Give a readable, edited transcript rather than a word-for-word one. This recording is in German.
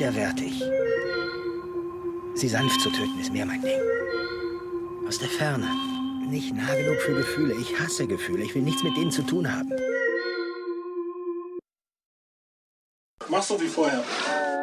widerwärtig. Sie sanft zu töten, ist mehr mein Ding. Aus der Ferne. Nicht nah genug für Gefühle. Ich hasse Gefühle. Ich will nichts mit denen zu tun haben. Mach's so wie vorher.